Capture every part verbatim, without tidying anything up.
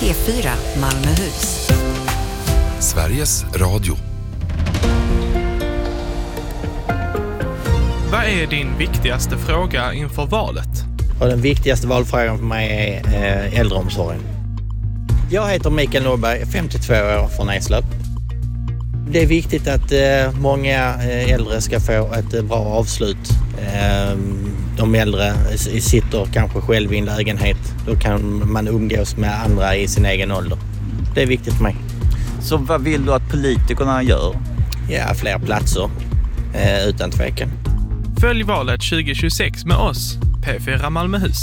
P fyra Malmöhus. Sveriges Radio. Vad är din viktigaste fråga inför valet? Och den viktigaste valfrågan för mig är eh, äldreomsorgen. Jag heter Mikael Norberg, femtiotvå år från Eslöv. Det är viktigt att eh, många eh, äldre ska få ett eh, bra avslut. Eh, de äldre sitter kanske själv i en lägenhet. Då kan man umgås med andra i sin egen ålder. Det är viktigt för mig. Så vad vill du att politikerna gör? Ja, fler platser. Eh, utan tvekan. Följ valet tjugo tjugosex med oss, P fyra Malmöhus.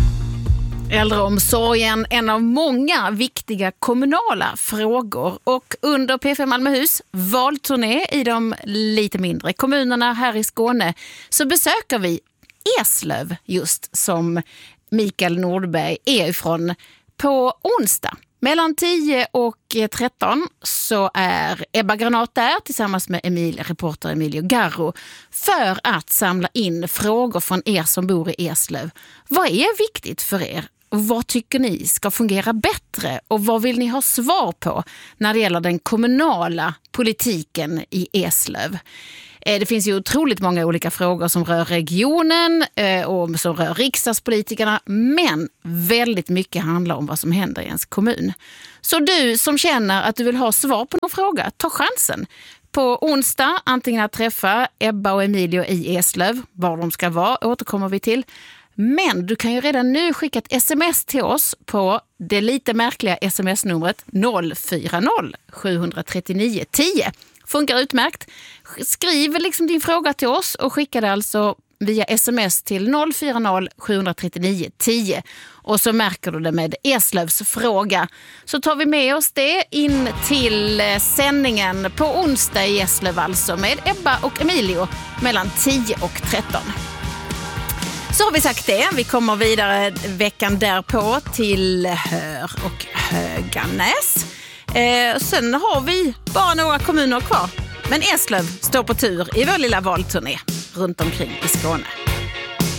Äldreomsorgen, en av många viktiga kommunala frågor, och under P fyra Malmöhus valturné i de lite mindre kommunerna här i Skåne så besöker vi Eslöv, just som Mikael Nordberg är ifrån, på onsdag. Mellan tio och tretton så är Ebba Granat där tillsammans med Emil, reporter Emilio Garro, för att samla in frågor från er som bor i Eslöv. Vad är viktigt för er? Vad tycker ni ska fungera bättre? Och vad vill ni ha svar på när det gäller den kommunala politiken i Eslöv? Det finns ju otroligt många olika frågor som rör regionen och som rör riksdagspolitikerna, men väldigt mycket handlar om vad som händer i ens kommun. Så du som känner att du vill ha svar på någon fråga, ta chansen. På onsdag antingen att träffa Ebba och Emilio i Eslöv, var de ska vara återkommer vi till. Men du kan ju redan nu skicka ett sms till oss på det lite märkliga sms-numret noll fyra noll sju tre nio ett noll. Funkar utmärkt. Skriv liksom din fråga till oss och skicka det alltså via sms till noll fyra noll sju tre nio ett noll. Och så märker du det med Eslövs fråga. Så tar vi med oss det in till sändningen på onsdag i Eslöv, alltså med Ebba och Emilio mellan tio och tretton. Så har vi sagt det. Vi kommer vidare veckan därpå till Hör och Höganäs. Eh, sen har vi bara några kommuner kvar. Men Eslöv står på tur i vår lilla valturné runt omkring i Skåne.